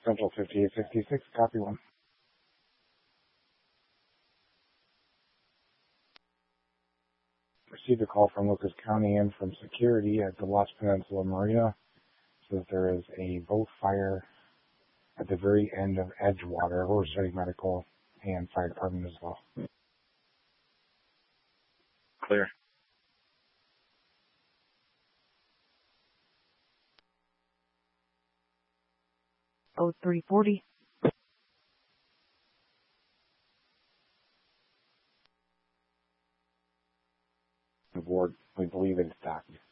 Central 5866, copy one. Received a call from Lucas County and from security at the Lost Peninsula Marina. Says there is a boat fire at the very end of Edgewater. We're studying medical and fire department as well. Clear. Oh, 340. The board, we believe it's docked.